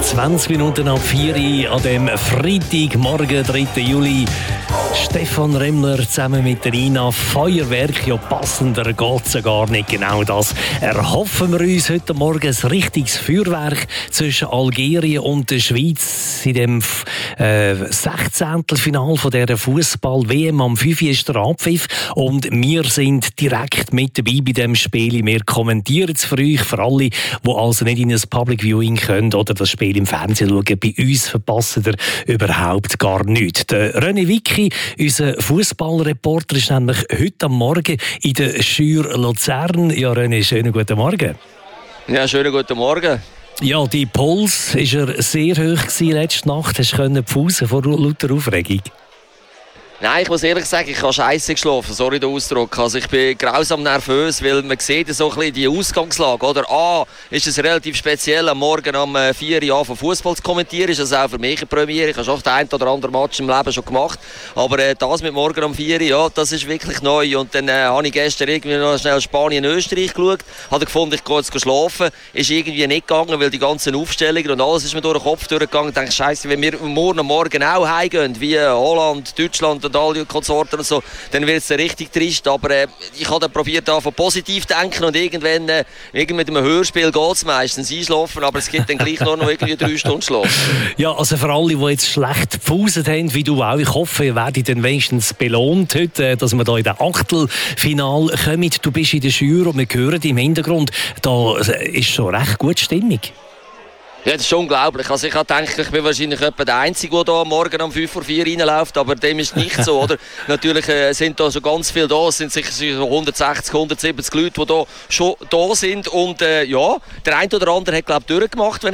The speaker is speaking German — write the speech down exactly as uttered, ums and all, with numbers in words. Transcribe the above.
zwanzig Minuten ab vier Uhr an dem Freitagmorgen, dritten Juli. Stefan Remmler zusammen mit der Ina. Feuerwerk, ja passender geht es ja gar nicht. Genau das erhoffen wir uns heute Morgen. Ein richtiges Feuerwerk zwischen Algerien und der Schweiz in dem äh, Sechzehntelfinal von dieser Fußball-W M. Am fünf Uhr ist der Abpfiff und wir sind direkt mit dabei bei diesem Spiel. Wir kommentieren es für euch, für alle, die also nicht in ein Public Viewing können oder das Spiel im Fernsehen schauen. Bei uns verpassen ihr überhaupt gar nichts. Der René Wicki, unser Fußballreporter, ist nämlich heute am Morgen in der Schür Luzern. Ja, René, schönen guten Morgen. Ja, schönen guten Morgen. Ja, die Puls war sehr hoch gewesen letzte Nacht. Hast du pfusen vor lauter Aufregung? Nein, ich muss ehrlich sagen, ich habe scheisse geschlafen, sorry den Ausdruck. Also ich bin grausam nervös, weil man sieht so ein bisschen die Ausgangslage. Oder A, ist es relativ speziell, am Morgen um vier Uhr von Fußball zu kommentieren. Ist das auch für mich eine Premiere. Ich habe schon den einen oder anderen Match im Leben schon gemacht. Aber äh, das mit morgen um vier Uhr, ja, das ist wirklich neu. Und dann äh, habe ich gestern irgendwie noch schnell Spanien-Österreich geschaut. Habe gefunden, ich gehe jetzt schlafen. Ist irgendwie nicht gegangen, weil die ganzen Aufstellungen und alles ist mir durch den Kopf durchgegangen. Ich dachte, Scheiße, wenn wir morgen Morgen auch heimgehen, wie Holland, Deutschland und all die Konsorten und so, dann wird es richtig trist. Aber äh, ich habe dann probiert, von positiv zu denken und irgendwann äh, irgendwie mit einem Hörspiel geht es meistens einschlafen, aber es gibt dann gleich nur noch irgendwie drei Stunden Schlaf. Ja, also für alle, die jetzt schlecht gepfuset haben, wie du auch, ich hoffe, ihr werdet dann wenigstens belohnt heute, dass wir da in den Achtelfinal kommen. Du bist in der Jury und wir hören im Hintergrund, da ist schon recht gute Stimmung. Ja, das ist unglaublich. Also ich denke, ich bin wahrscheinlich etwa der Einzige, der da morgen um fünf vor vier reinläuft, aber dem ist nicht so, oder? Natürlich äh, sind da schon ganz viele da, es sind sicher so hundertsechzig, hundertsiebzig Leute, die da schon da sind und äh, ja, der eine oder andere hat, glaube ich, durchgemacht, wenn